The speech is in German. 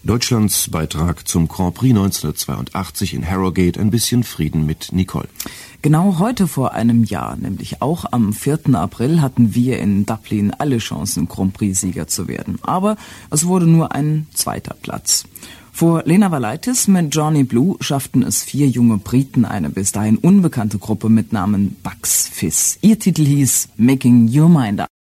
Deutschlands Beitrag zum Grand Prix 1982 in Harrogate, ein bisschen Frieden mit Nicole. Genau heute vor einem Jahr, nämlich auch am 4. April, hatten wir in Dublin alle Chancen, Grand Prix-Sieger zu werden. Aber es wurde nur ein 2. Platz. Vor Lena Valaitis mit Johnny Blue schafften es 4 junge Briten, eine bis dahin unbekannte Gruppe mit Namen Bucks Fizz. Ihr Titel hieß Making Your Mind Up.